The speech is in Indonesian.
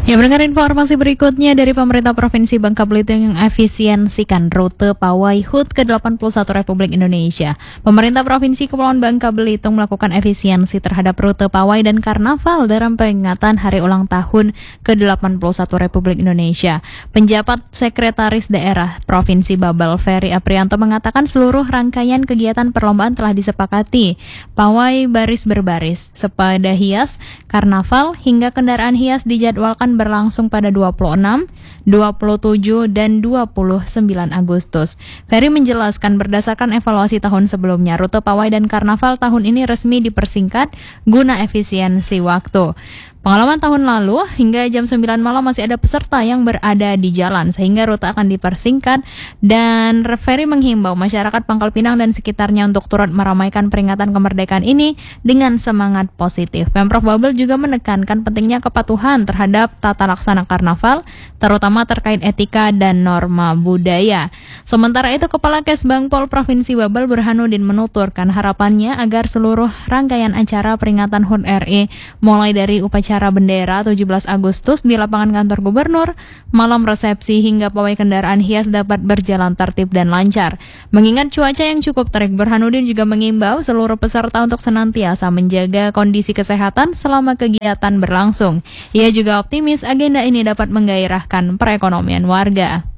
Ya, mendengar informasi berikutnya dari pemerintah Provinsi Bangka Belitung yang efisiensikan rute pawai HUT ke-81 Republik Indonesia. Pemerintah Provinsi Kepulauan Bangka Belitung melakukan efisiensi terhadap rute pawai dan karnaval dalam peringatan hari ulang tahun ke-81 Republik Indonesia. Penjabat Sekretaris Daerah Provinsi Babel Ferry Aprianto mengatakan seluruh rangkaian kegiatan perlombaan telah disepakati. Pawai baris berbaris, sepeda hias, karnaval hingga kendaraan hias dijadwalkan berlangsung pada 26, 27, dan 29 Agustus. Ferry menjelaskan berdasarkan evaluasi tahun sebelumnya, rute pawai dan karnaval tahun ini resmi dipersingkat guna efisiensi waktu. Pengalaman tahun lalu, hingga jam 9 malam masih ada peserta yang berada di jalan, sehingga rute akan dipersingkat, dan Ferry menghimbau masyarakat Pangkal Pinang dan sekitarnya untuk turut meramaikan peringatan kemerdekaan ini dengan semangat positif. Pemprov Babel juga menekankan pentingnya kepatuhan terhadap tata laksana karnaval, terutama terkait etika dan norma budaya. Sementara itu, Kepala Kesbangpol Provinsi Babel Burhanuddin menuturkan harapannya agar seluruh rangkaian acara peringatan HUT RI, mulai dari upacara bendera 17 Agustus di lapangan kantor gubernur, malam resepsi hingga pawai kendaraan hias dapat berjalan tertib dan lancar. Mengingat cuaca yang cukup terik, Burhanuddin juga mengimbau seluruh peserta untuk senantiasa menjaga kondisi kesehatan selama kegiatan berlangsung. Ia juga optimis agenda ini dapat menggairahkan perekonomian warga.